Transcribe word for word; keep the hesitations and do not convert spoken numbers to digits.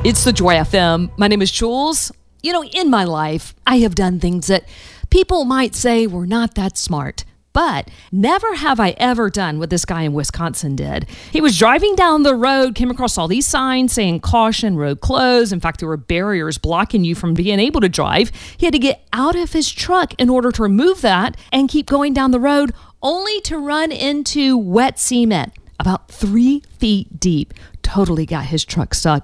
It's the Joy F M. My name is Jules. You know, in my life, I have done things that people might say were not that smart. But never have I ever done what this guy in Wisconsin did. He was driving down the road, came across all these signs saying caution, road closed. In fact, there were barriers blocking you from being able to drive. He had to get out of his truck in order to remove that and keep going down the road, only to run into wet cement about three feet deep. Totally got his truck stuck.